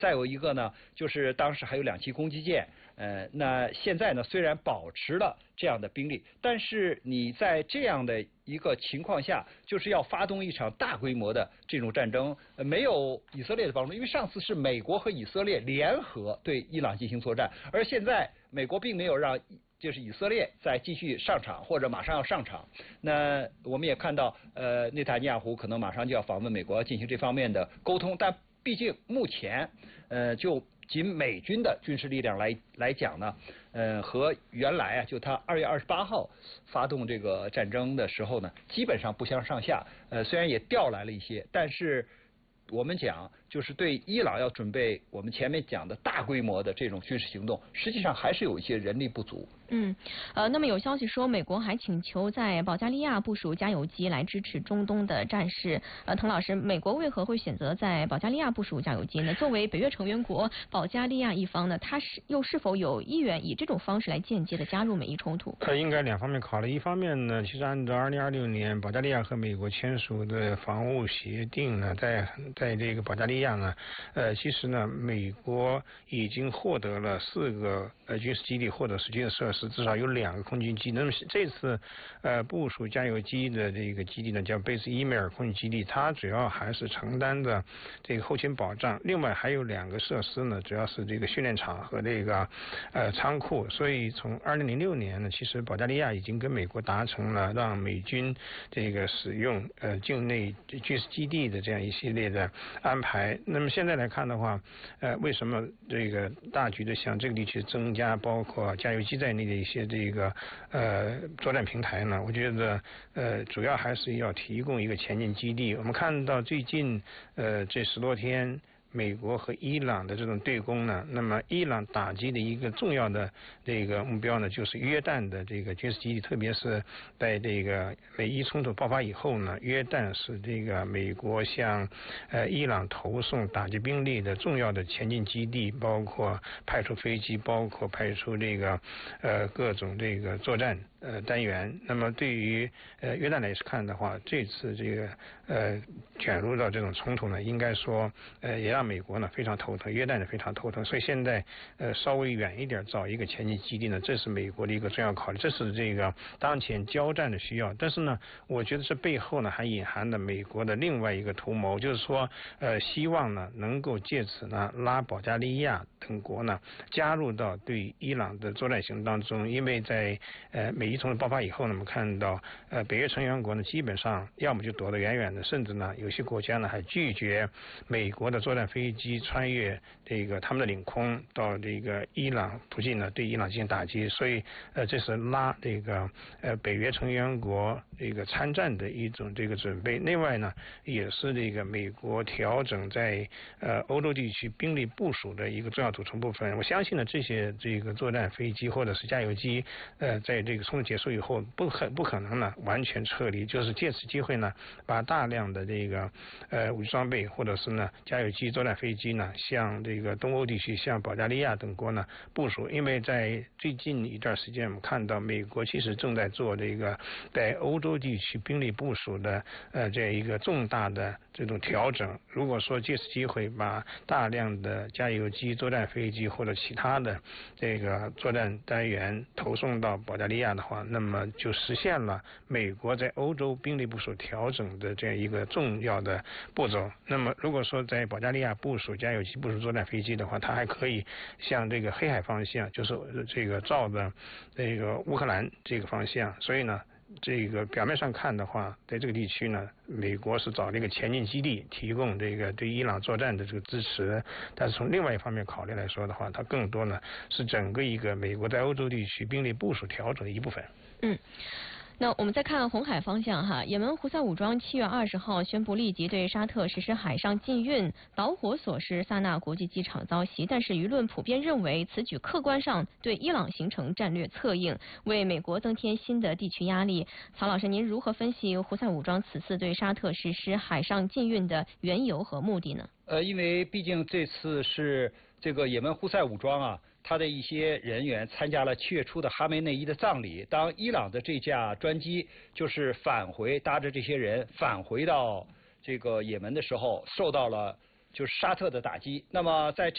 再有一个呢，就是当时还有2栖攻击舰，那现在呢虽然保持了这样的兵力，但是你在这样的一个情况下，就是要发动一场大规模的这种战争，没有以色列的帮助，因为上次是美国和以色列联合对伊朗进行作战，而现在美国并没有让就是以色列再继续上场或者马上要上场。那我们也看到，内塔尼亚胡可能马上就要访问美国进行这方面的沟通，但毕竟目前，就仅美军的军事力量来讲呢，和原来啊，就他2月28号发动这个战争的时候呢，基本上不相上下。虽然也调来了一些，但是我们讲就是对伊朗要准备我们前面讲的大规模的这种军事行动，实际上还是有一些人力不足。 那么有消息说，美国还请求在保加利亚部署加油机来支持中东的战事。滕老师，美国为何会选择在保加利亚部署加油机呢？作为北约成员国，保加利亚一方呢，它是否有意愿以这种方式来间接的加入美伊冲突？ 应该2方面考虑。一方面呢，其实按照2026年保加利亚和美国签署的防务协定呢，在这个保加利亚呢，其实呢，美国已经获得了4个军事基地或者是军事设施。至少有2个空军基地。那么这次部署加油机的这个基地呢，叫贝斯伊梅尔空军基地，它主要还是承担的这个后勤保障。另外还有2个设施呢，主要是这个训练场和这个仓库。所以从2006年呢，其实保加利亚已经跟美国达成了让美军这个使用境内军事基地的这样一系列的安排。那么现在来看的话，为什么这个大局的向这个地区增加包括加油机在内的一些这个作战平台呢？我觉得主要还是要提供一个前进基地。我们看到最近这10多天美国和伊朗的这种对攻呢，那么伊朗打击的一个重要的这个目标呢，就是约旦的这个军事基地，特别是在这个美伊冲突爆发以后呢，约旦是这个美国向伊朗投送打击兵力的重要的前进基地，包括派出飞机，包括派出这个各种这个作战单元。那么对于约旦来看的话，这次这个卷入到这种冲突呢，应该说也让美国呢非常头疼，约旦呢非常头疼。所以现在稍微远一点找一个前进基地呢，这是美国的一个重要考虑，这是这个当前交战的需要。但是呢，我觉得这背后呢还隐含了美国的另外一个图谋，就是说希望呢能够借此呢拉保加利亚等国呢加入到对伊朗的作战行动当中。因为在美伊冲突爆发以后呢，我们看到北约成员国呢基本上要么就躲得远远的，甚至呢有些国家呢还拒绝美国的作战飞机穿越这个他们的领空到这个伊朗附近呢对伊朗进行打击。所以这是拉这个北约成员国这个参战的一种这个准备。另外呢也是这个美国调整在欧洲地区兵力部署的一个重要组成部分。我相信呢这些这个作战飞机或者是加油机在这个冲突结束以后不可能呢完全撤离，就是借此机会呢把大量的这个武器装备或者是呢加油机作战飞机呢向这个东欧地区像保加利亚等国呢部署。因为在最近一段时间我们看到美国其实正在做这个在欧洲地区兵力部署的这样一个重大的这种调整。如果说借此机会把大量的加油机作战飞机或者其他的这个作战单元投送到保加利亚的话，那么就实现了美国在欧洲兵力部署调整的这样一个重要的步骤。那么如果说在保加利亚部署加油机部署作战飞机的话，它还可以向这个黑海方向，就是这个照的这个乌克兰这个方向。所以呢这个表面上看的话，在这个地区呢美国是找了一个前进基地提供这个对伊朗作战的这个支持，但是从另外一方面考虑来说的话，它更多呢是整个一个美国在欧洲地区兵力部署调整的一部分。 那我们再看红海方向哈，也门胡塞武装7月20号宣布立即对沙特实施海上禁运，导火索是萨那国际机场遭袭，但是舆论普遍认为此举客观上对伊朗形成战略策应，为美国增添新的地区压力。曹老师，您如何分析胡塞武装此次对沙特实施海上禁运的缘由和目的呢？ 因为毕竟这次是这个也门胡塞武装啊，他的一些人员参加了7月初的哈梅内伊的葬礼。当伊朗的这架专机就是搭着这些人返回到这个也门的时候，受到了就是沙特的打击。那么在